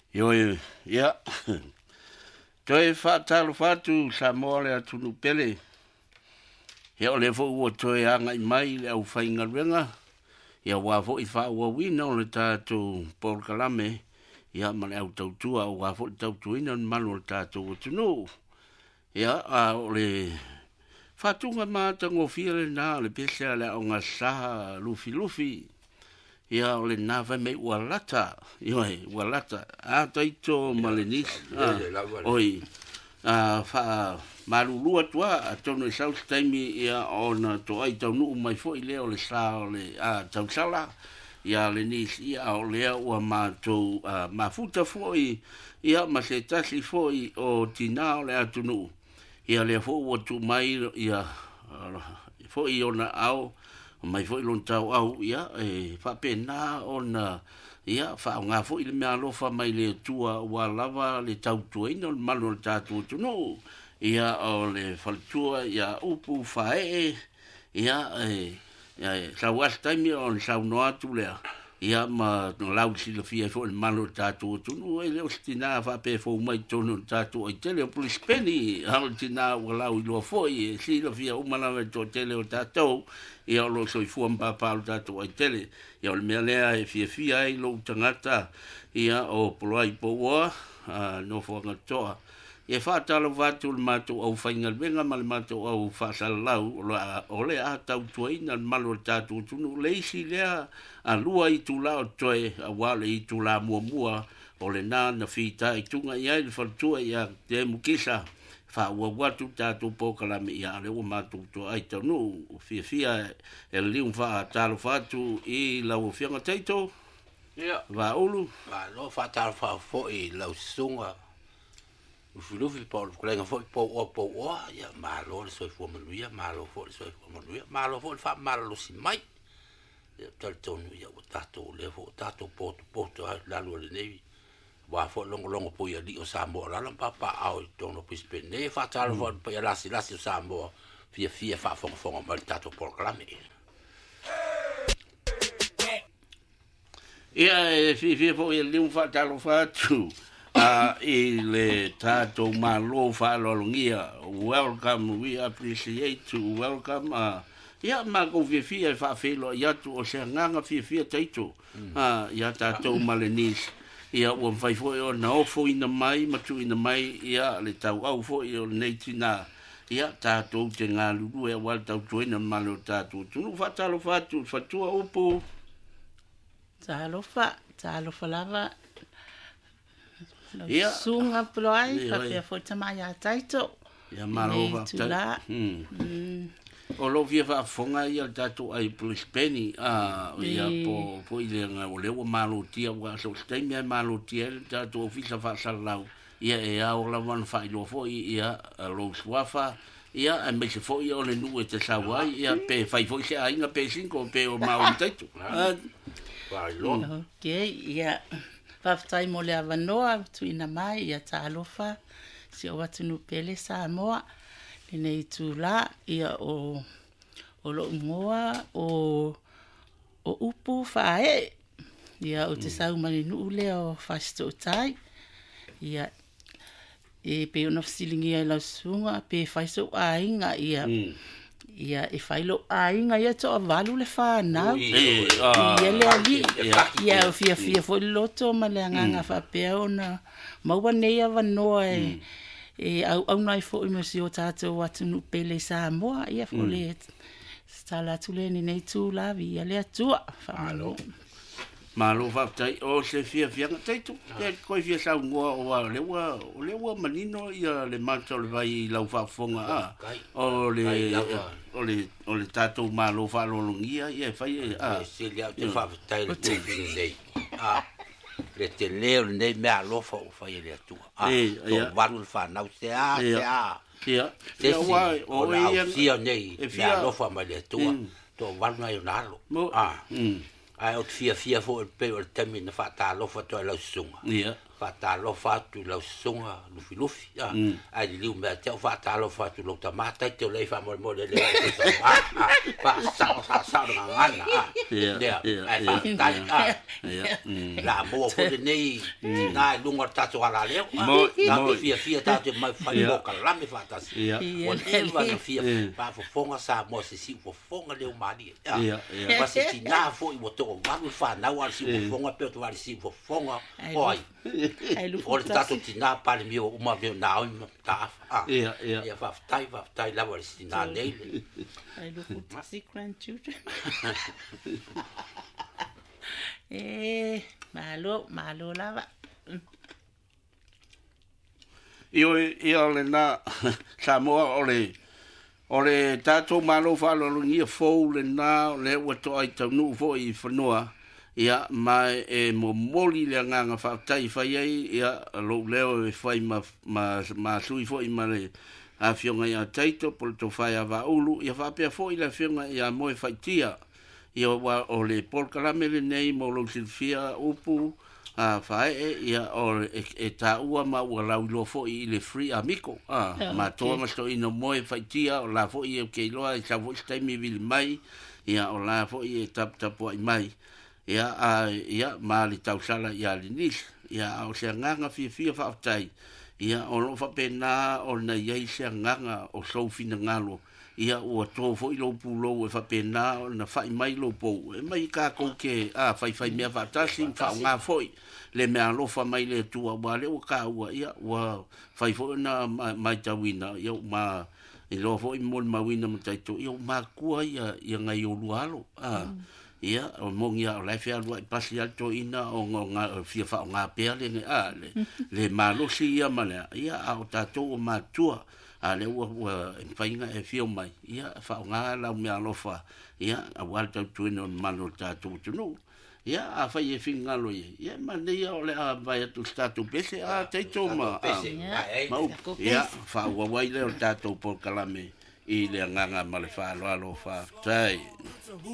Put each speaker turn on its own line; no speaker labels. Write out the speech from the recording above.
Yo, ya. Toi whātalo whātu sa mōle atu nu pele. He o le fo ua toi anga i mai le au whainga renga. Ia wafo i wha ua wina o le tātou Paul Kalame. Ia male au tautua o wafo i tautuina ni manu o le tātou o tunu. Ia o le whatunga māta ngofia le nā le pese le au ngā saha lufi. Ia o le nawa mei ua lata. Ia ua lata. A taito malenis. Oi. Wha marulua tua a tono i South Taimi ia o na to ai tau nuu mai fo i leo le sa o le tau sala. Ia le nis ia o lea ua mātou mafuta fo i ia ma se tasi fo i o tina o le atu nuu. Ia le fo ua tu mai ia fo i o na au mai fo i lon tau au ia fa pena ona ia fa nga fo i le mea lofa mai le tua wa lava le tau tuaina o malo le tatu tuno ia o le faltua ia upu fae ia sa wasta mi on sa no atu le ia ma no lau si le fia fo le malo le tatu tuno e le ostina fa pe fo mai tono tatu o tele o polispeni al tina wa lau i lo fo i si le fia umana le to tele o tatu ia lo so i fuam papa o tatu ai tele ia le mea lea e fia i lo tangata ia o polai poa no fo ngatoa ia whātalo wātu le mātou au whainga venga ma le mātou au whāsalau o le a tau tuaina le malo le tātou tunu leisi lea a lua i tūla o toe a wale i tūla mua o le nā na whita i tunga i ai le whaltua i a te mukisa whaua watu tātou Pōkalame i a le o mātou tua ai tau nu fia e liung whaatalo wātu i lau whianga teito wa ulu
lo whaatalo whaafo i lau sunga Lufi Paul kolega foi po ya malo le soi fo manuia malo fo le soi fo manuia malo fo fa malo si mai tal tonu ya tato le fo tato po la lo le nevi wa fo longo po ya di o sambo la papa au tono pispene fa tal fo po ya la si o sambo fia fa fo ma tato por clame
ia fia fo ya lium fa talo fa tu i le tātou malo whaalolongia. Welcome, we appreciate to welcome. Ia mako fia whaafelo i atu o se nganga fia taito. Ia tātou malenis. Ia ua mwhaifoi o na ofo ina mai, matu ina mai, ia le tau au fo i o neitina. Ia tātou te ngā lulu e wal tau tuina malo tātou. Tunu whatalo whatu, whatua upo.
Tālo lava. Sunga ploi, papia foi tamai a taito.
Ia marova
tula.
O lo via va fonga ia tato ai polispeni ia po ile nga o le malo tia wa so stai me malo tia tato ofisa fa salau. Ia e a o la van fa lo foi ia lo swafa ia a me se foi o le nu te sawai ia pe fai foi se ainga pe 5 pe o mau taito.
Okay, ia Whaftai mo le avanoa, tuina mai, ia ta alofa, si o watu nu pele sa moa, nei tu la, ia o lo moa, o upu whae, ia o te sau mani nuu le o whasto o tai, ia e pe o nafsilingi ai lau sunga, pe whaiso ainga, ia e whailo ainga ia to avalu le whanau. Ia le ali. Ia o fia foi loto ma le anganga whapea o na maua nei avanoa e au nai fo i masi o tātou watu nu pele sa moa. Ia fo le stala tule ni nei tū lavi. Ia le atua.
Malo whaptai o se fia taito. Ia koi fia sau ngoa o lewa manino ia le mata o le vai lau whafonga o le tātou malo whalolongia ia whai
se le te whaptai le tūpini nei le te leo nei mea lofa o whai le atua to waru le whanau se
ia
o le au sia nei mea lofa mai le atua to waru nai o nalo ai o fia fo pe o temi na fa ta lo fa to la sunga Fatalo fatu lau songa lufi lufi ai liu me te fatalo fatu lo tamata te le fa mo le fa sa ngana ai fa la mo fo de nei na lunga tatu ala le na fia tatu mai fa mo kala me fa tas o le va fia fa fonga sa mo si fonga le mari pa si tina fo i mo to va fa na wa si fonga pe to va si fonga oi o le tatu tina pale mio uma mio na ta ia fa tai la wa si na nei
ai lu si grandchildren malo lava
Io le na Samoa ole tatu malo fa lo ngia fo le na le wato ai tanu fo i fanua ia mai e mo moli le nganga fa tai fa ai ia lo leo e fai ma sui fo i male a fionga ia taito por to fai ava ulu ia fa pe fo i la fionga ia mo e fai tia ia wa ole por kala me nei mo lo silfia upu a fai ia o e ta ua ma ua lau lo fo i le free amico ma to ma sto ino mo e fai tia o la fo i ke loa i sa vo stai mi vil mai ia o la fo i tap ai mai ia ma li tau sala ia li nis ia o se nganga fi fa tai ia o lo fa pena o na ia se nganga o so fina ngalo ia o to fo i lo pulo e fa pena o na fa mai lo po e mai ka ko ke fai me fa ta sin fa nga foi le me lo fa mai le tu wa le o ka wa ia wa fai fo na mai ta wina ia ma e lo fo i mol ma wina ma tai to ia ma ku ia ngai o lualo ia o mongia o life al vai pasi alto ina o nga fia fa nga pele le malo si ia mala ia o tato o matua ale o fainga e fio mai ia fa nga la me alofa ia a walta tu no malo tato tu no ia a fa e finga lo ia ma ne ia o le a vai tu stato pese a tato ma ia fa wa wai le tato por kalame i le nganga male fa lo fa tai